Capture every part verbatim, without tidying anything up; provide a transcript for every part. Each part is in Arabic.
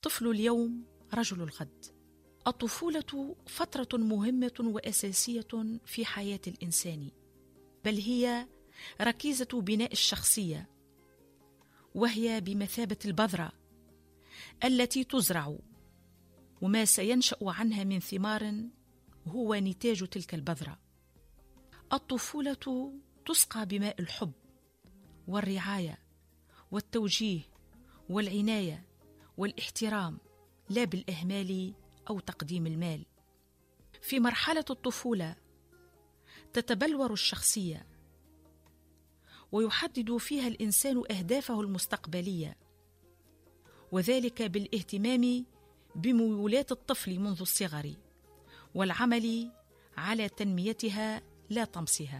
طفل اليوم رجل الغد. الطفولة فترة مهمة وأساسية في حياة الإنسان، بل هي ركيزة بناء الشخصية، وهي بمثابة البذرة التي تزرع، وما سينشأ عنها من ثمار هو نتاج تلك البذرة. الطفولة تسقى بماء الحب والرعاية والتوجيه والعناية والاحترام، لا بالإهمال أو تقديم المال. في مرحلة الطفولة تتبلور الشخصية، ويحدد فيها الإنسان أهدافه المستقبلية، وذلك بالاهتمام بميولات الطفل منذ الصغر والعمل على تنميتها لا طمسها.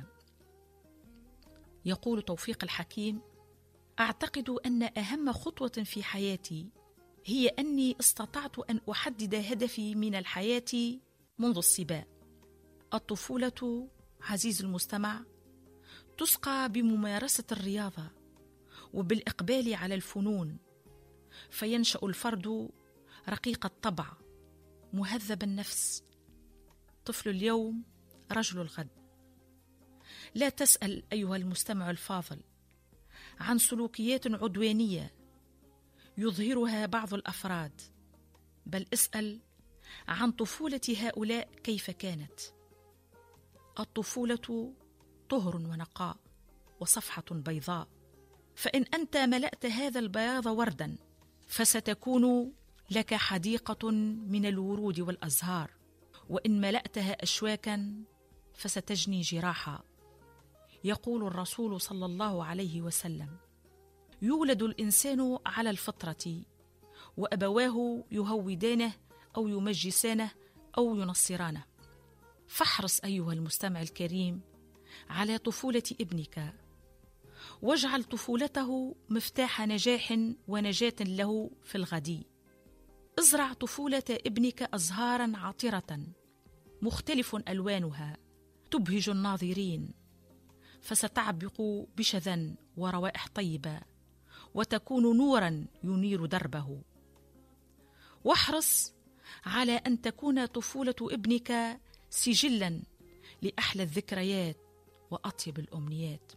يقول توفيق الحكيم: أعتقد أن أهم خطوة في حياتي هي أني استطعت أن أحدد هدفي من الحياة منذ الصبا. الطفولة عزيز المستمع تسقى بممارسة الرياضة وبالإقبال على الفنون، فينشأ الفرد رقيق الطبع مهذب النفس. طفل اليوم رجل الغد. لا تسأل أيها المستمع الفاضل عن سلوكيات عدوانية يظهرها بعض الأفراد، بل اسأل عن طفولة هؤلاء كيف كانت. الطفولة طهر ونقاء وصفحة بيضاء، فإن أنت ملأت هذا البياض وردا فستكون لك حديقة من الورود والأزهار، وإن ملأتها أشواكا فستجني جراحا. يقول الرسول صلى الله عليه وسلم: يولد الإنسان على الفطرة، وأبواه يهودانه أو يمجسانه أو ينصرانه. فاحرص أيها المستمع الكريم على طفولة ابنك، واجعل طفولته مفتاح نجاح ونجاة له في الغد. ازرع طفولة ابنك أزهارا عطرة مختلف ألوانها تبهج الناظرين، فستعبق بشذا وروائح طيبة، وتكون نورا ينير دربه. واحرص على أن تكون طفولة ابنك سجلا لأحلى الذكريات وأطيب الأمنيات.